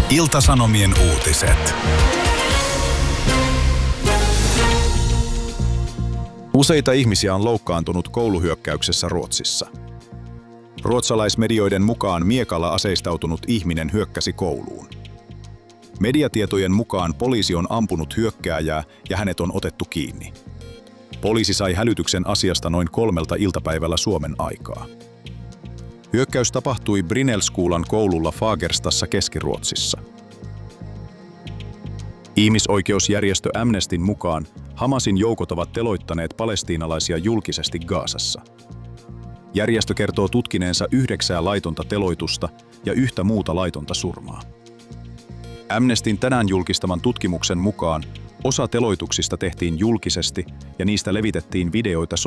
Ilta-Sanomien uutiset. Useita ihmisiä on loukkaantunut kouluhyökkäyksessä Ruotsissa. Ruotsalaismedioiden mukaan miekalla aseistautunut ihminen hyökkäsi kouluun. Mediatietojen mukaan poliisi on ampunut hyökkääjää ja hänet on otettu kiinni. Poliisi sai hälytyksen asiasta noin 3 iltapäivällä Suomen aikaa. Hyökkäys tapahtui Brinnelskolan koululla Fagerstassa Keski-Ruotsissa. Ihmisoikeusjärjestö Amnestyn mukaan Hamasin joukot ovat teloittaneet palestiinalaisia julkisesti Gazassa. Järjestö kertoo tutkineensa 9 laitonta teloitusta ja 1 muuta laitonta surmaa. Amnestyn tänään julkistaman tutkimuksen mukaan osa teloituksista tehtiin julkisesti ja niistä levitettiin videoita